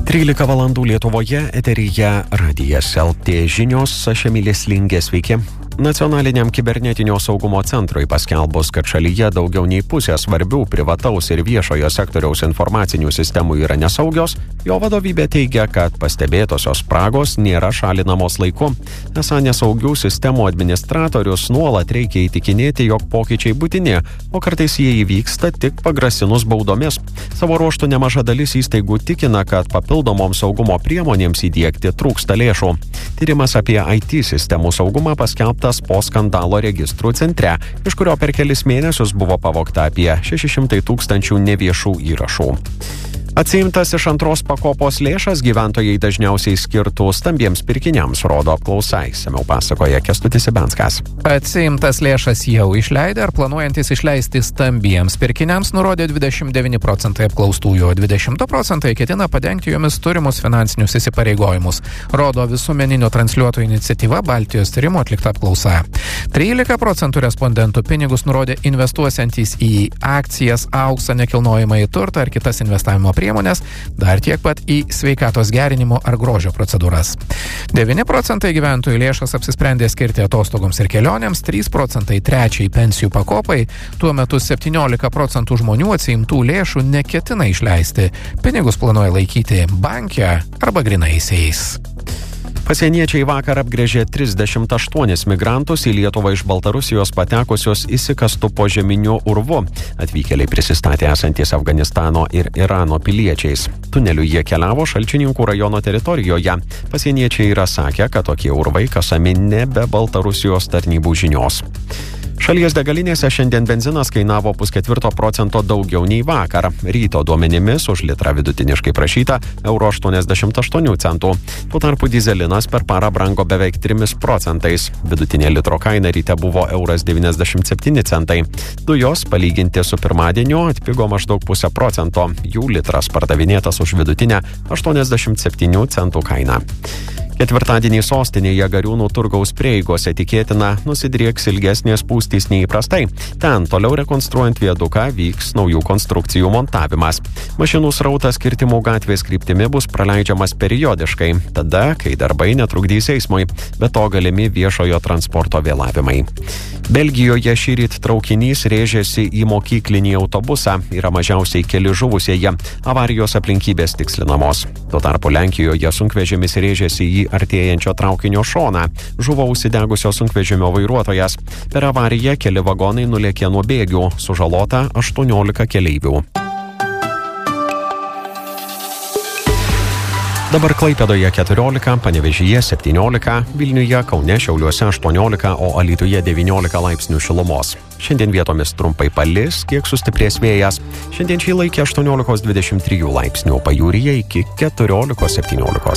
13 valandų Lietuvoje, eteryje Radijas LT žinios, aš Emilis Lingė, sveiki. Nacionaliniam kibernetinio saugumo centrui paskelbus, kad šalyje daugiau nei pusė svarbių privataus ir viešojo sektoriaus informacinių sistemų yra nesaugios, jo vadovybė teigia, kad pastebėtosios spragos nėra šalinamos laiku. Esą nesaugių sistemų administratorius nuolat reikia įtikinėti, jog pokyčiai būtini, o kartais jie įvyksta tik pagrasinus baudomis. Savo ruožtu nemaža dalis įstaigų tikina, kad papildomoms saugumo priemonėms įdiegti trūksta lėšų. Tyrimas apie IT sistemų saugumą paskelbtas po skandalo registrų centre, iš kurio per kelis mėnesius buvo pavogta apie 600 000 neviešų įrašų. Atsiimtas iš antros pakopos lėšas gyventojai dažniausiai skirtų stambiems pirkiniams, rodo apklausa, išsamiau pasakoja Kęstutis Ibenskas. Atsiimtas lėšas jau išleidę ar planuojantis išleisti stambiems pirkiniams, nurodė 29% apklaustųjų, 20% ketina padengti jomis turimus finansinius įsipareigojimus, rodo visuomeninio transliuotojų iniciatyva Baltijos tyrimų atlikta apklausa. 13% respondentų pinigus nurodė investuosiantys į akcijas, auksą, nekilnojamąjį turtą ar kitas investavimo priemonės, dar tiek pat į sveikatos gerinimo ar grožio procedūras. 9% gyventojų lėšas apsisprendė skirti atostogoms ir kelionėms, 3% trečiai pensijų pakopai, tuo metu 17% žmonių atsiimtų lėšų neketina išleisti. Pinigus planuoja laikyti banke arba grynaisiais. Pasieniečiai vakar apgręžė 38 migrantus į Lietuvą iš Baltarusijos patekusios įsikastų požeminiu urvu. Atvykėliai prisistatė esantys Afganistano ir Irano piliečiais. Tuneliu jie keliavo Šalčininkų rajono teritorijoje. Pasieniečiai yra sakę, kad tokie urvai kasami ne be Baltarusijos tarnybų žinios. Šalies degalinėse šiandien benzinas kainavo 0,5% daugiau nei vakar. Ryto duomenimis už litrą vidutiniškai prašyta €88. Tuo tarpu dyzelinas per parą brango beveik 3%. Vidutinė litro kaina ryte buvo €97. Dujos palyginti su pirmadieniu atpigo maždaug 0,5%. Jų litras pardavinėtas už vidutinę 87 centų kainą. Ketvirtadienį sostinėje Gariūnų turgaus prieigose tikėtina nusidrieks ilgesnės spūstys nei įprastai. Ten toliau rekonstruojant viaduką vyks naujų konstrukcijų montavimas. Mašinų srautas kirtimų gatvės kryptimi bus praleidžiamas periodiškai, tada, kai darbai netrukdys eismui, be to galimi viešojo transporto vėlavimai. Belgijoje šįryt traukinys rėžėsi į mokyklinį autobusą, yra mažiausiai keli žuvusieji, avarijos aplinkybės tikslinamos. Tuo tarpu Lenkijoje sunkvežimis rėžėsi į artėjančio traukinio šoną, žuvo užsidegusio sunkvežimio vairuotojas. Per avariją keli vagonai nulėkė nuo bėgių, sužalota 18 keleivių. Dabar Klaipėdoje 14, Panevėžyje 17, Vilniuje, Kaune, Šiauliuose 18, o Alytuje 19 laipsnių šilumos. Šiandien vietomis trumpai palis, kiek sustiprės vėjas. Šiandien šį laikė 18-23 laipsnių, pajūryje iki 14-17.